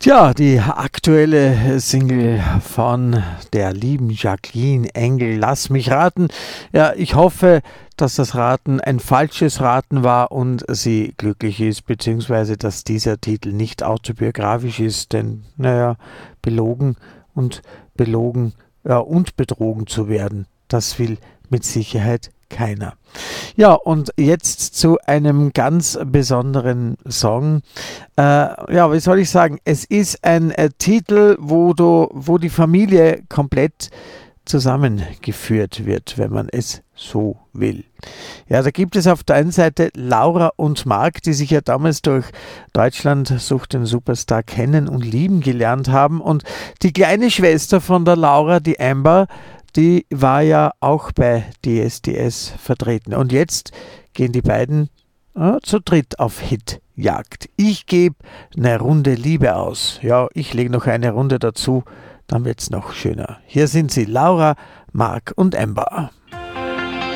Tja, die aktuelle Single von der lieben Jacqueline Engel, Lass mich raten. Ja, ich hoffe, dass das Raten ein falsches Raten war und sie glücklich ist, beziehungsweise dass dieser Titel nicht autobiografisch ist, denn, naja, belogen und belogen, ja, und betrogen zu werden, das will mit Sicherheit keiner. Ja, und jetzt zu einem ganz besonderen Song. Ja, wie soll ich sagen? Es ist ein Titel, wo die Familie komplett zusammengeführt wird, wenn man es so will. Ja, da gibt es auf der einen Seite Laura und Marc, die sich ja damals durch Deutschland sucht den Superstar kennen und lieben gelernt haben. Und die kleine Schwester von der Laura, die Amber, die war ja auch bei DSDS vertreten. Und jetzt gehen die beiden zu dritt auf Hitjagd. Ich gebe eine Runde Liebe aus. Ja, ich lege noch eine Runde dazu, dann wird es noch schöner. Hier sind sie, Laura, Marc und Amber.